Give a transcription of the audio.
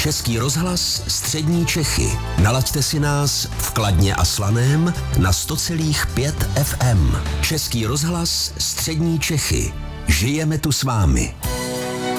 Český rozhlas Střední Čechy. Nalaďte si nás v Kladně a Slaném na 100,5 FM. Český rozhlas Střední Čechy. Žijeme tu s vámi.